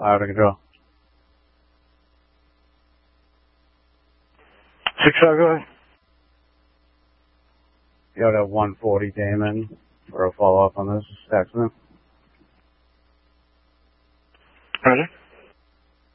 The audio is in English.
Out of control. 6-5, go ahead. You got a 140 Damon for a follow-up on this. Text me. Roger.